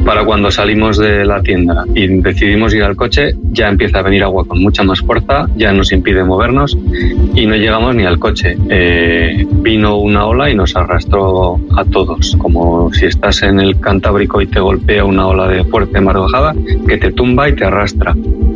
Para cuando salimos de la tienda y decidimos ir al coche, ya empieza a venir agua con mucha más fuerza, ya nos impide movernos y no llegamos ni al coche. Vino una ola y nos arrastró a todos, como si estás en el Cantábrico y te golpea una ola de fuerte mar bajada que te tumba y te arrastra.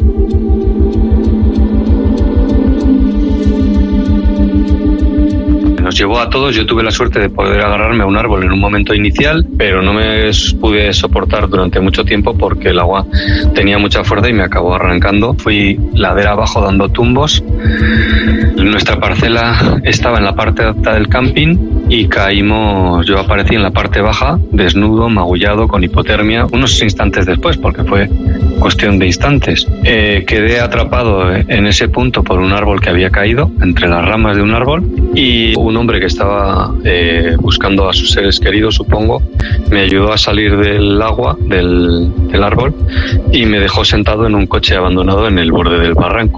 Nos llevó a todos. Yo tuve la suerte de poder agarrarme a un árbol en un momento inicial, pero no me pude soportar durante mucho tiempo porque el agua tenía mucha fuerza y me acabó arrancando. Fui ladera abajo dando tumbos. Nuestra parcela estaba en la parte alta del camping y caímos. Yo aparecí en la parte baja, desnudo, magullado, con hipotermia, unos instantes después, porque fue cuestión de instantes. Quedé atrapado en ese punto por un árbol que había caído, entre las ramas de un árbol, y un hombre que estaba buscando a sus seres queridos, supongo, me ayudó a salir del agua, del árbol, y me dejó sentado en un coche abandonado en el borde del barranco.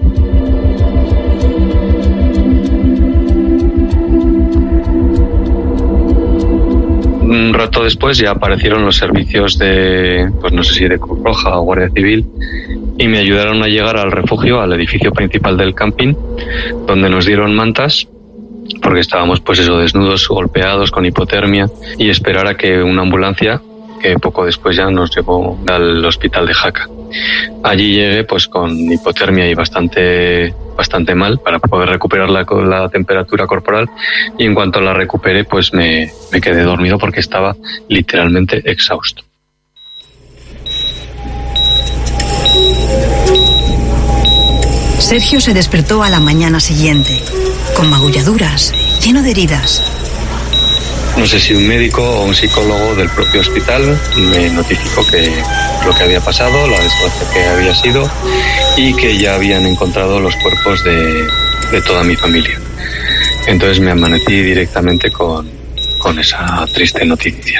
Un rato después ya aparecieron los servicios de, pues no sé si de Cruz Roja o Guardia Civil, y me ayudaron a llegar al refugio, al edificio principal del camping, donde nos dieron mantas, porque estábamos pues eso, desnudos, golpeados, con hipotermia, y esperar a que una ambulancia, que poco después ya nos llevó al hospital de Jaca. Allí llegué pues con hipotermia y bastante mal para poder recuperar la temperatura corporal, y en cuanto la recuperé pues me quedé dormido porque estaba literalmente exhausto. Sergio se despertó a la mañana siguiente, con magulladuras, lleno de heridas. No sé si un médico o un psicólogo del propio hospital me notificó que lo que había pasado, la desgracia que había sido, y que ya habían encontrado los cuerpos de toda mi familia. Entonces me amanecí directamente con esa triste noticia.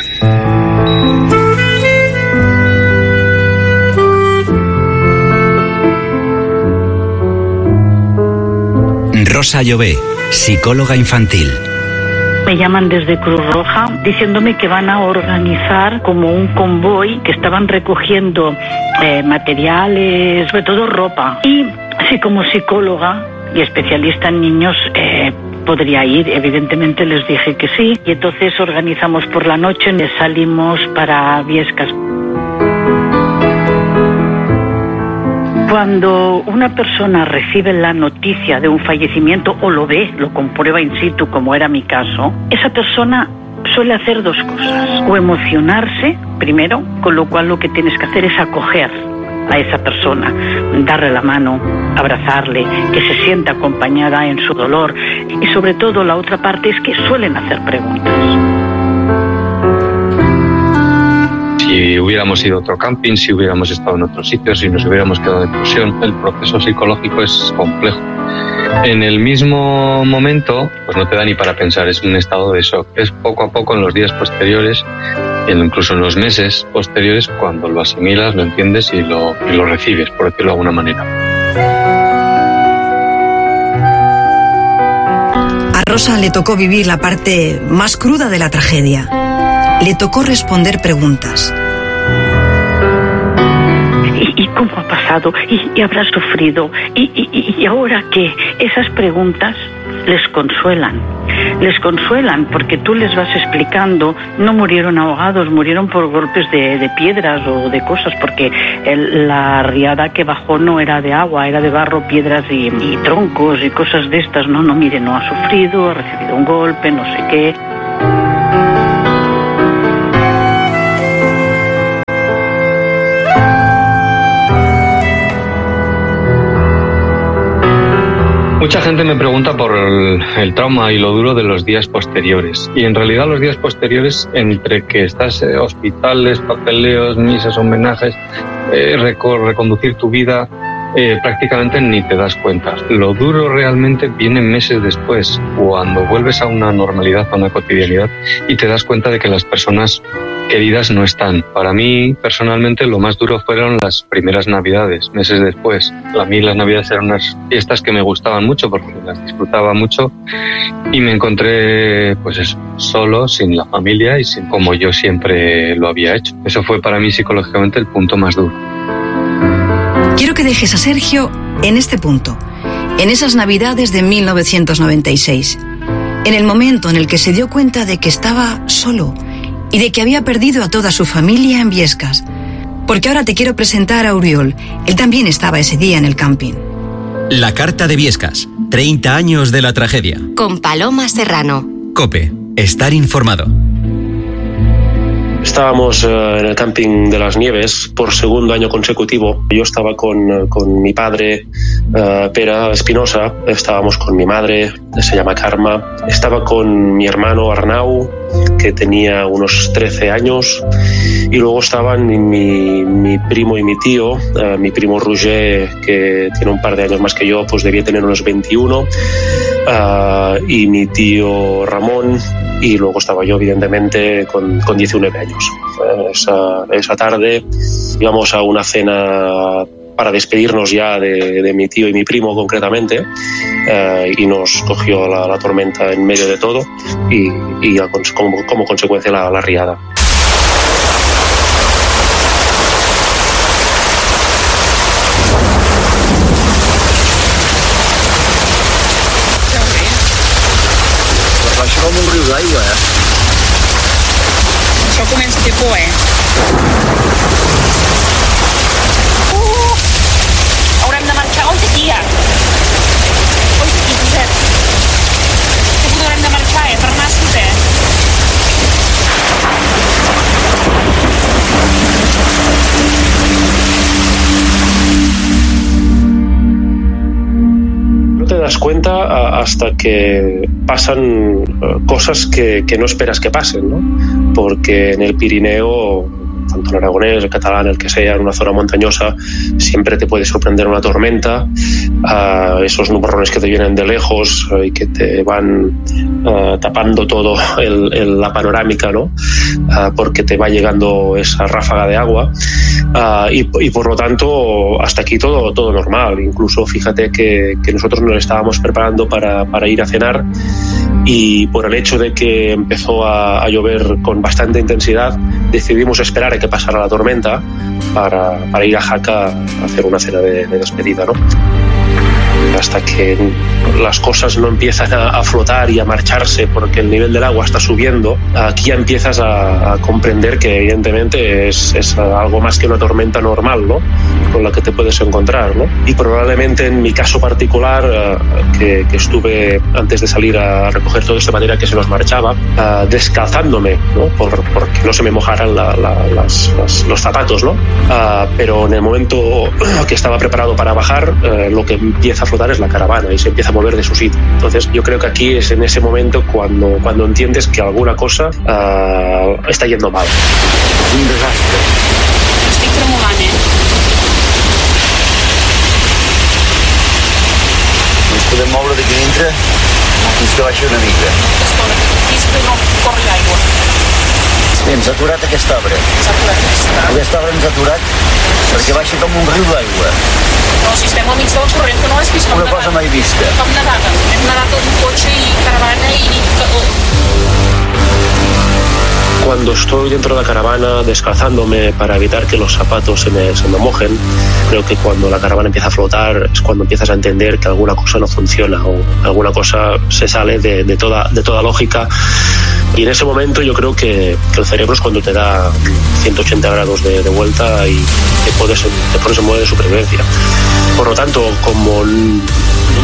Rosa Llobé, psicóloga infantil. Me llaman desde Cruz Roja diciéndome que van a organizar como un convoy, que estaban recogiendo materiales, sobre todo ropa. Y así como psicóloga y especialista en niños podría ir, evidentemente les dije que sí. Y entonces organizamos por la noche, salimos para Viescas. Cuando una persona recibe la noticia de un fallecimiento o lo ve, lo comprueba in situ, como era mi caso, esa persona suele hacer dos cosas. O emocionarse, primero, con lo cual lo que tienes que hacer es acoger a esa persona, darle la mano, abrazarle, que se sienta acompañada en su dolor. Y sobre todo la otra parte es que suelen hacer preguntas. Si hubiéramos ido a otro camping, si hubiéramos estado en otro sitio, si nos hubiéramos quedado de excursión, el proceso psicológico es complejo. En el mismo momento, pues no te da ni para pensar, es un estado de shock. Es poco a poco en los días posteriores, incluso en los meses posteriores, cuando lo asimilas, lo entiendes y lo recibes, por decirlo de alguna manera. A Rosa le tocó vivir la parte más cruda de la tragedia. Le tocó responder preguntas. ¿Y cómo ha pasado? ¿Y habrás sufrido? ¿Y ahora qué? Esas preguntas les consuelan. Les consuelan porque tú les vas explicando, no murieron ahogados, murieron por golpes de piedras o de cosas, porque la riada que bajó no era de agua, era de barro, piedras y troncos y cosas de estas. No, mire, no ha sufrido, ha recibido un golpe, no sé qué. Mucha gente me pregunta por el trauma y lo duro de los días posteriores. Y en realidad los días posteriores, entre que estás hospitales, papeleos, misas, homenajes, reconducir tu vida, prácticamente ni te das cuenta. Lo duro realmente viene meses después, cuando vuelves a una normalidad, a una cotidianidad, y te das cuenta de que las personas queridas no están. Para mí, personalmente, lo más duro fueron las primeras Navidades, meses después. A mí las Navidades eran unas fiestas que me gustaban mucho porque las disfrutaba mucho y me encontré, pues eso, solo, sin la familia y sin como yo siempre lo había hecho. Eso fue para mí psicológicamente el punto más duro. Quiero que dejes a Sergio en este punto, en esas Navidades de 1996, en el momento en el que se dio cuenta de que estaba solo y de que había perdido a toda su familia en Biescas. Porque ahora te quiero presentar a Oriol. Él también estaba ese día en el camping. La carta de Biescas. 30 años de la tragedia. Con Paloma Serrano. COPE. Estar informado. Estábamos en el camping de las Nieves por segundo año consecutivo. Yo estaba con mi padre, Pere Espinosa, estábamos con mi madre, se llama Karma, estaba con mi hermano Arnau, que tenía unos 13 años, y luego estaban mi primo y mi tío, mi primo Roger, que tiene un par de años más que yo, pues debía tener unos 21, y mi tío Ramón, y luego estaba yo, evidentemente, con 19 años. Esa tarde íbamos a una cena para despedirnos ya de mi tío y mi primo, concretamente, y nos cogió la tormenta en medio de todo y como consecuencia la riada. Això com un riu d'aigua, Això comença a fer por, Haurem de marxar. On t'hi, tia? On t'hi, Josep? Que haurem de marxar, per nassos, No te das cuenta hasta que pasan cosas que no esperas que pasen, ¿no? Porque en el Pirineo, tanto en aragonés, el catalán, el que sea, en una zona montañosa, siempre te puede sorprender una tormenta, esos nubarrones que te vienen de lejos y que te van tapando todo la panorámica, ¿no? Porque te va llegando esa ráfaga de agua, y por lo tanto hasta aquí todo normal. Incluso fíjate que nosotros nos estábamos preparando para ir a cenar, y por el hecho de que empezó a llover con bastante intensidad, decidimos esperar a que pasara la tormenta para ir a Jaca a hacer una cena de despedida, ¿no? Hasta que las cosas no empiezan a flotar y a marcharse porque el nivel del agua está subiendo, aquí ya empiezas a comprender que evidentemente es algo más que una tormenta normal, ¿no? Con la que te puedes encontrar, ¿no? Y probablemente en mi caso particular, que estuve antes de salir a recoger todo de manera que se nos marchaba, descalzándome, ¿no? Porque no se me mojaran los zapatos, ¿no? Pero en el momento que estaba preparado para bajar, lo que empieza a flotar es la caravana y se empieza a mover de su sitio. Entonces yo creo que aquí es en ese momento cuando entiendes que alguna cosa està yendo mal. Un desastre. Estic tremolant, Ens podem moure d'aquí dintre fins que baixi una mica. Escolta, fins que no corri aigua. Ens ha aturat aquest arbre. Aquest arbre ens ha aturat perquè baixa com un riu d'aigua. No, si estem al mig del corrent, que no l'has vist com Una cosa mai vista. Com nedada. Hem nedat amb cotxe i caravana Cuando estoy dentro de la caravana descalzándome para evitar que los zapatos se me mojen, creo que cuando la caravana empieza a flotar es cuando empiezas a entender que alguna cosa no funciona o alguna cosa se sale de toda lógica. Y en ese momento yo creo que el cerebro es cuando te da 180 grados de vuelta y te pones en modo de supervivencia. Por lo tanto, como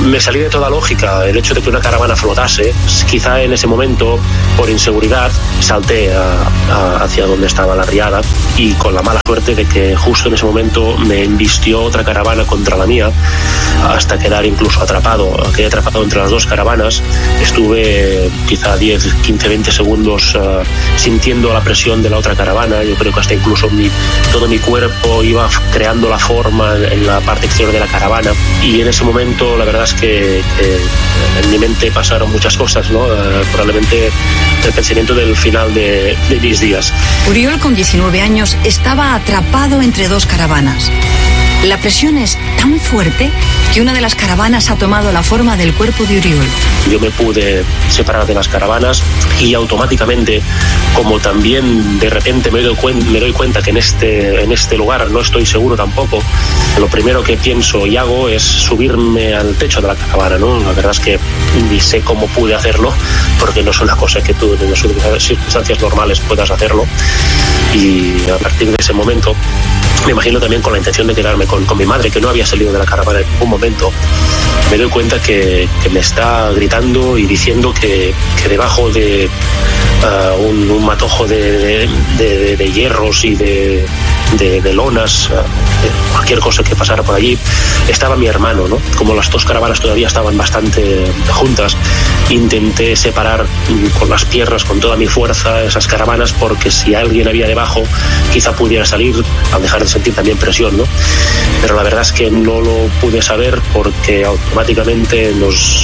me salí de toda lógica el hecho de que una caravana flotase. Quizá en ese momento, por inseguridad, salté hacia donde estaba la riada, y con la mala suerte de que justo en ese momento me embistió otra caravana contra la mía, hasta quedar incluso atrapado. Quedé atrapado entre las dos caravanas. Estuve quizá 10, 15, 20 segundos sintiendo la presión de la otra caravana. Yo creo que hasta incluso todo mi cuerpo iba creando la forma en la parte exterior de la caravana, y en ese momento la verdad es que en mi mente pasaron muchas cosas, ¿no? Probablemente el pensamiento del final de mis días. Uriol, con 19 años, estaba atrapado entre dos caravanas. La presión es tan fuerte que una de las caravanas ha tomado la forma del cuerpo de Uriol. Yo me pude separar de las caravanas, y automáticamente, como también de repente me doy cuenta que en este lugar no estoy seguro tampoco, lo primero que pienso y hago es subirme al techo de la caravana, ¿no? La verdad es que ni sé cómo pude hacerlo, porque no es una cosa que tú en las circunstancias normales puedas hacerlo. Y a partir de ese momento, me imagino también con la intención de quedarme con mi madre, que no había salido de la caravana en ningún momento, me doy cuenta que me está gritando y diciendo que debajo de un matojo de hierros y de lonas, cualquier cosa que pasara por allí, estaba mi hermano, ¿no? Como las dos caravanas todavía estaban bastante juntas, intenté separar con las piernas, con toda mi fuerza, esas caravanas, porque si alguien había debajo, quizá pudiera salir al dejar de sentir también presión, ¿no? Pero la verdad es que no lo pude saber, porque automáticamente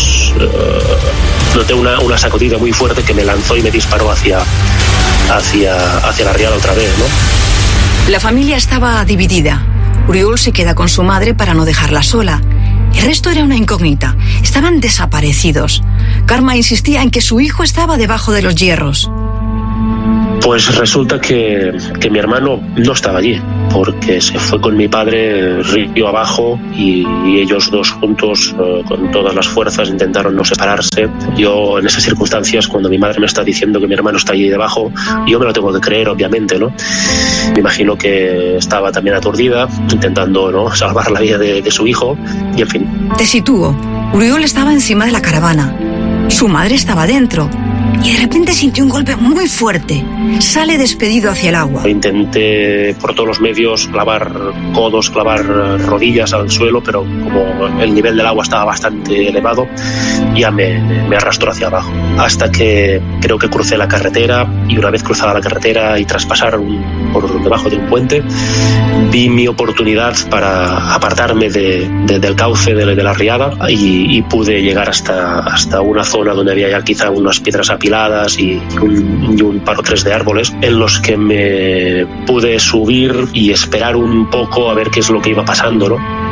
noté una sacudida muy fuerte que me lanzó y me disparó hacia la riada otra vez, ¿no? La familia estaba dividida. Uriol se queda con su madre para no dejarla sola. El resto era una incógnita. Estaban desaparecidos. Karma insistía en que su hijo estaba debajo de los hierros. Pues resulta que mi hermano no estaba allí, porque se fue con mi padre río abajo, y ellos dos juntos, con todas las fuerzas, intentaron no separarse. Yo, en esas circunstancias, cuando mi madre me está diciendo que mi hermano está allí debajo, yo me lo tengo que creer, obviamente, ¿no? Me imagino que estaba también aturdida, intentando, ¿no?, salvar la vida de su hijo, y en fin. Te sitúo. Uriol estaba encima de la caravana. Su madre estaba dentro. Y de repente sintió un golpe muy fuerte. Sale despedido hacia el agua. Intenté por todos los medios clavar codos, clavar rodillas al suelo, pero como el nivel del agua estaba bastante elevado, ya me arrastró hacia abajo. Hasta que creo que crucé la carretera, y una vez cruzada la carretera y tras pasar por debajo de un puente, vi mi oportunidad para apartarme del cauce de la riada, y pude llegar hasta una zona donde había ya quizá unas piedras apiladas y un par o tres de árboles, en los que me pude subir y esperar un poco a ver qué es lo que iba pasando, ¿no?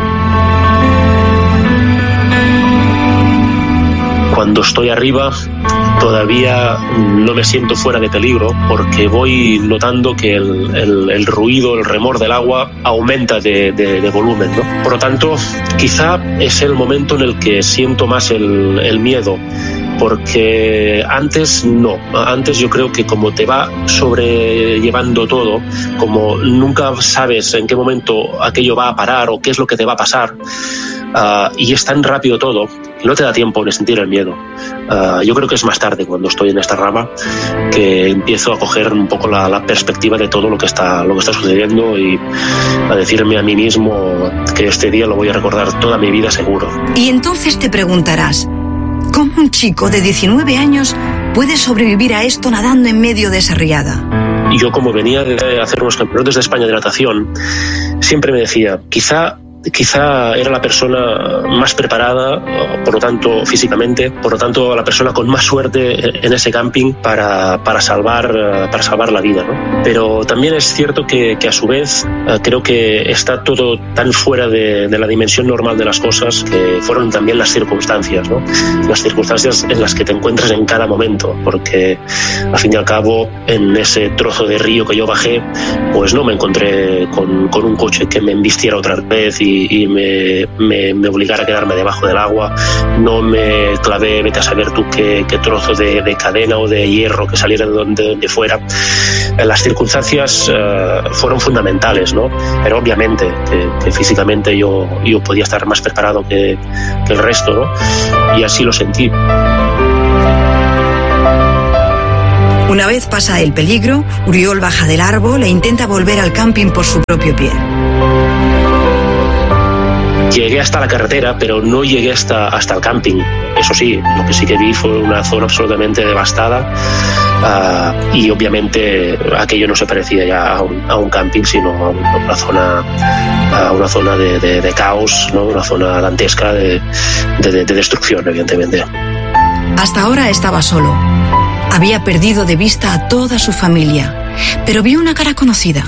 Cuando estoy arriba, todavía no me siento fuera de peligro, porque voy notando que el ruido, el remor del agua aumenta de volumen, ¿no? Por lo tanto, quizá es el momento en el que siento más el miedo, porque antes no. Antes yo creo que como te va sobrellevando todo, como nunca sabes en qué momento aquello va a parar o qué es lo que te va a pasar, y es tan rápido todo, no te da tiempo de sentir el miedo. Yo creo que es más tarde, cuando estoy en esta rama, que empiezo a coger un poco la perspectiva de todo lo que está sucediendo, y a decirme a mí mismo que este día lo voy a recordar toda mi vida seguro. Y entonces te preguntarás, ¿cómo un chico de 19 años puede sobrevivir a esto nadando en medio de esa riada? Yo, como venía de hacer unos campeonatos de España de natación, siempre me decía, quizá era la persona más preparada, por lo tanto físicamente, por lo tanto la persona con más suerte en ese camping para salvar la vida, ¿no? Pero también es cierto que a su vez creo que está todo tan fuera de la dimensión normal de las cosas, que fueron también las circunstancias, ¿no? Las circunstancias en las que te encuentras en cada momento, porque al fin y al cabo, en ese trozo de río que yo bajé, pues no me encontré con un coche que me embistiera otra vez y y me obligara a quedarme debajo del agua. No me clavé, vete a saber tú qué trozo de cadena o de hierro que saliera de donde fuera. Las circunstancias fueron fundamentales, ¿no? Pero obviamente que físicamente yo podía estar más preparado que el resto, ¿no? Y así lo sentí. Una vez pasa el peligro, Uriol baja del árbol e intenta volver al camping por su propio pie. Llegué hasta la carretera, pero no llegué hasta el camping. Eso sí, lo que sí que vi fue una zona absolutamente devastada y obviamente aquello no se parecía ya a un camping, sino a una zona de caos, ¿no? Una zona dantesca de destrucción, evidentemente. Hasta ahora estaba solo. Había perdido de vista a toda su familia, pero vio una cara conocida.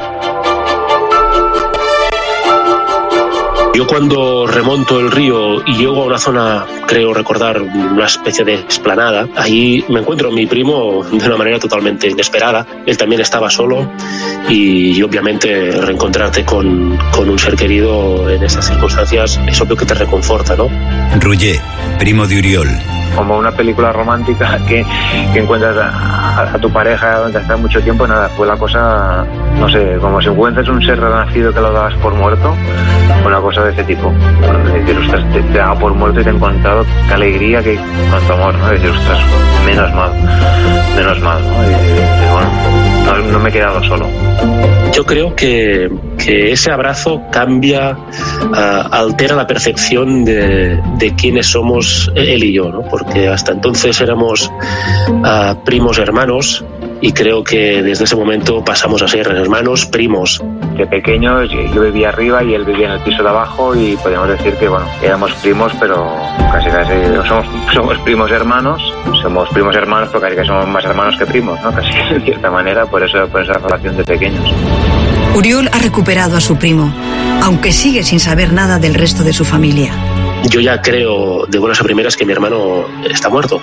Yo cuando remonto el río y llego a una zona, creo recordar, una especie de explanada, ahí me encuentro a mi primo de una manera totalmente inesperada. Él también estaba solo y obviamente reencontrarte con un ser querido en estas circunstancias es obvio que te reconforta, ¿no? Roger, primo de Uriol. Como una película romántica que encuentras a tu pareja donde estás mucho tiempo, nada, fue la cosa, no sé, como si encuentras un ser renacido que lo dabas por muerto, una cosa de ese tipo. Decir, ostras, te daba por muerto y te he encontrado, qué alegría, qué cuánto amor, ¿no? Decir, ostras, menos mal, ¿no? Y bueno, no me he quedado solo. Yo creo que ese abrazo cambia, altera la percepción de quiénes somos él y yo, ¿no? Porque hasta entonces éramos primos hermanos y creo que desde ese momento pasamos a ser hermanos primos. De pequeños yo vivía arriba y él vivía en el piso de abajo y podríamos decir que bueno, éramos primos, pero casi somos primos hermanos pero casi que somos más hermanos que primos, ¿no? Casi de cierta manera, por esa relación de pequeños. Uriol ha recuperado a su primo, aunque sigue sin saber nada del resto de su familia. Yo ya creo de buenas a primeras que mi hermano está muerto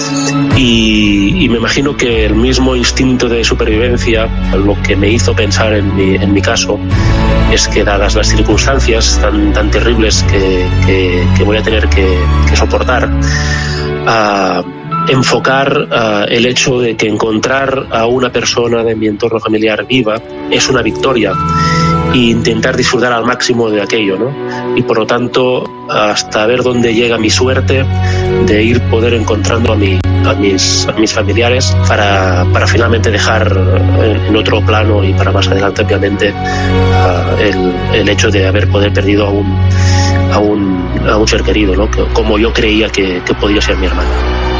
y me imagino que el mismo instinto de supervivencia, lo que me hizo pensar en mi caso, es que dadas las circunstancias tan terribles que voy a tener que soportar, enfocar el hecho de que encontrar a una persona de mi entorno familiar viva es una victoria e intentar disfrutar al máximo de aquello, ¿no? Y por lo tanto, hasta ver dónde llega mi suerte de poder encontrando a mis familiares para finalmente dejar en otro plano y para más adelante, obviamente, el hecho de haber perdido a un ser querido, ¿no? Como yo creía que podía ser mi hermano.